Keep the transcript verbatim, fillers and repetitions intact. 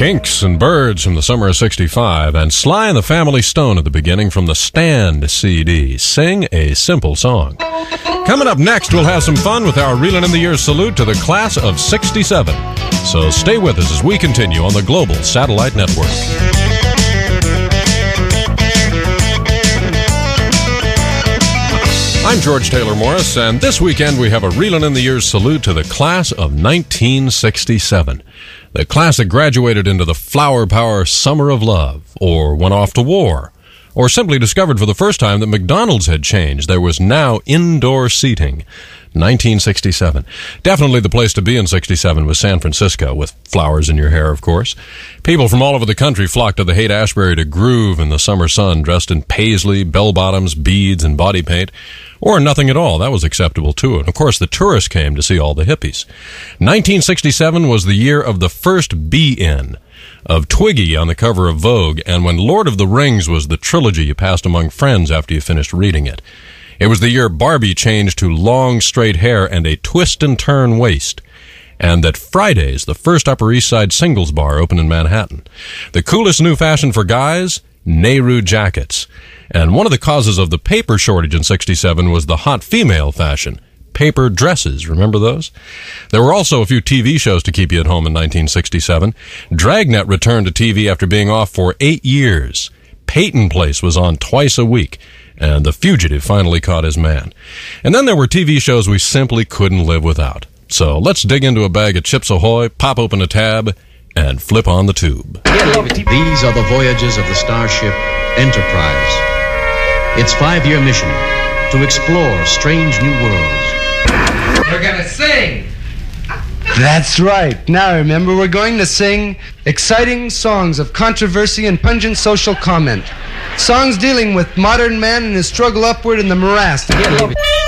Kinks and Birds from the summer of sixty-five, and Sly and the Family Stone at the beginning from the Stand C D. Sing a Simple Song. Coming up next, we'll have some fun with our Reelin' in the Years salute to the class of sixty-seven. So stay with us as we continue on the Global Satellite Network. I'm George Taylor Morris, and this weekend we have a Reelin' in the Years salute to the class of nineteen sixty-seven. The class that graduated into the Flower Power Summer of Love, or went off to war, or simply discovered for the first time that McDonald's had changed. There was now indoor seating. nineteen sixty-seven. Definitely the place to be in sixty-seven was San Francisco, with flowers in your hair, of course. People from all over the country flocked to the Haight-Ashbury to groove in the summer sun, dressed in paisley, bell-bottoms, beads, and body paint, or nothing at all. That was acceptable, too. And, of course, the tourists came to see all the hippies. nineteen sixty-seven was the year of the first be-in, of Twiggy on the cover of Vogue, and when Lord of the Rings was the trilogy you passed among friends after you finished reading it. It was the year Barbie changed to long, straight hair and a twist-and-turn waist, and that Fridays, the first Upper East Side singles bar, opened in Manhattan. The coolest new fashion for guys? Nehru jackets. And one of the causes of the paper shortage in sixty-seven was the hot female fashion. Paper dresses, remember those? There were also a few T V shows to keep you at home in nineteen sixty-seven. Dragnet returned to T V after being off for eight years. Peyton Place was on twice a week, and The Fugitive finally caught his man. And then there were T V shows we simply couldn't live without. So let's dig into a bag of Chips Ahoy, pop open a tab, and flip on the tube. These are the voyages of the starship Enterprise. Its five-year mission, to explore strange new worlds. We're gonna sing! That's right. Now remember, we're going to sing exciting songs of controversy and pungent social comment. Songs dealing with modern man and his struggle upward in the morass.